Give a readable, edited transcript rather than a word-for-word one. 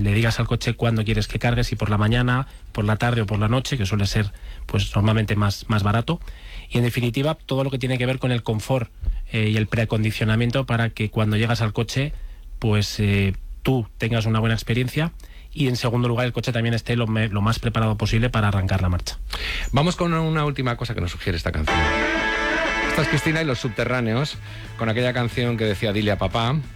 le digas al coche cuándo quieres que cargue, si por la mañana, por la tarde o por la noche, que suele ser pues normalmente más barato. Y en definitiva todo lo que tiene que ver con el confort y el preacondicionamiento para que cuando llegas al coche pues tú tengas una buena experiencia, y en segundo lugar el coche también esté lo más preparado posible para arrancar la marcha. Vamos con una última cosa que nos sugiere esta canción. Esta es Cristina y los Subterráneos, con aquella canción que decía Dile a papá.